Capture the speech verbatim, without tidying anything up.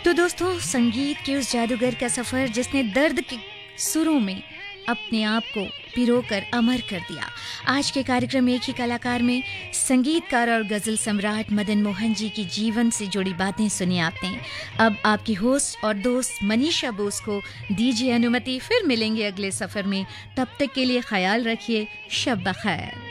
तो दोस्तों, संगीत के उस जादूगर का सफर जिसने दर्द के सुरों में अपने आप को पिरोकर अमर कर दिया। आज के कार्यक्रम एक ही कलाकार में संगीतकार और गजल सम्राट मदन मोहन जी की जीवन से जुड़ी बातें सुनिए आपने। अब आपकी होस्ट और दोस्त मनीषा बोस को दीजिए अनुमति, फिर मिलेंगे अगले सफर में। तब तक के लिए ख्याल रखिए। शब बखैर।